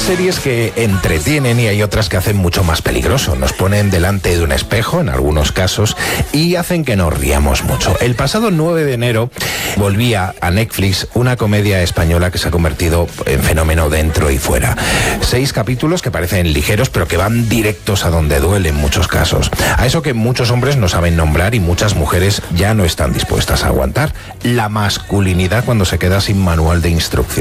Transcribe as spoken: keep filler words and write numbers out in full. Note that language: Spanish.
series que entretienen y hay otras que hacen mucho más peligroso. Nos ponen delante de un espejo, en algunos casos, y hacen que nos riamos mucho. El pasado nueve de enero volvía a Netflix una comedia española que se ha convertido en fenómeno dentro y fuera. Seis capítulos que parecen ligeros, pero que van directos a donde duele en muchos casos. A eso que muchos hombres no saben nombrar y muchas mujeres ya no están dispuestas a aguantar. La masculinidad cuando se queda sin manual de instrucción.